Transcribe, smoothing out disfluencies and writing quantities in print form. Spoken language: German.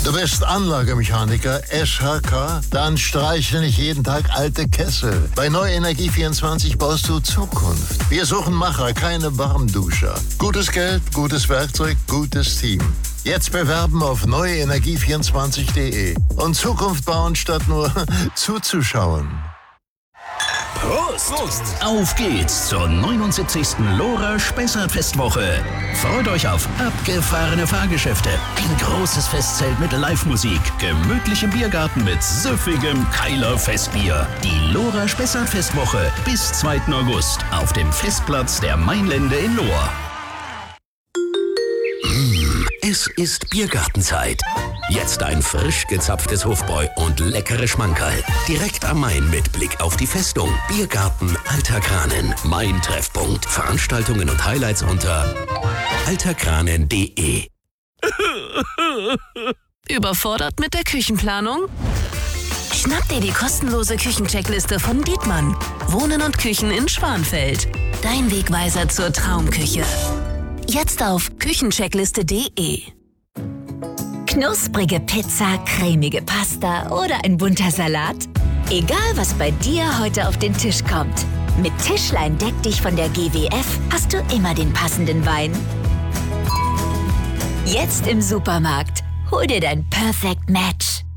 Du bist Anlagemechaniker, SHK? Dann streiche nicht jeden Tag alte Kessel. Bei Neue Energie 24 baust du Zukunft. Wir suchen Macher, keine Warmduscher. Gutes Geld, gutes Werkzeug, gutes Team. Jetzt bewerben auf neuenergie24.de und Zukunft bauen, statt nur zuzuschauen. Prost! Prost! Auf geht's zur 79. LoRa Spessart-Festwoche. Freut euch auf abgefahrene Fahrgeschäfte, ein großes Festzelt mit Live-Musik, gemütlichem Biergarten mit süffigem Keiler Festbier. Die LoRa Spessart-Festwoche bis 2. August auf dem Festplatz der Mainlände in Lohr. Es ist Biergartenzeit. Jetzt ein frisch gezapftes Hofbräu und leckere Schmankerl. Direkt am Main mit Blick auf die Festung. Biergarten Alter Kranen. Mein Treffpunkt. Veranstaltungen und Highlights unter alterkranen.de. Überfordert mit der Küchenplanung? Schnapp dir die kostenlose Küchencheckliste von Dietmann. Wohnen und Küchen in Schwanfeld. Dein Wegweiser zur Traumküche. Jetzt auf küchencheckliste.de. Knusprige Pizza, cremige Pasta oder ein bunter Salat? Egal, was bei dir heute auf den Tisch kommt. Mit Tischlein deck dich von der GWF hast du immer den passenden Wein. Jetzt im Supermarkt. Hol dir dein Perfect Match.